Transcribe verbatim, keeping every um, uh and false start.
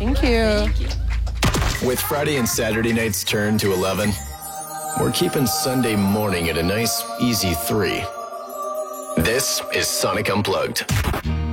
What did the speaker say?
Thank you. Thank you. With Friday and Saturday nights turned to eleven, we're keeping Sunday morning at a nice, easy three. This is Sonic Unplugged.